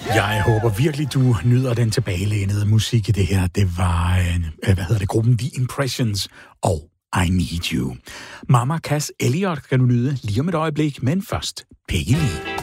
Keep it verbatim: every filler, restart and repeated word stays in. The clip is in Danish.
Jeg håber virkelig, du nyder den tilbagelænede musik i det her. Det var, øh, hvad hedder det, gruppen The Impressions og I Need You. Mama Cass Elliot kan du nyde lige om et øjeblik, men først Peggy Lee.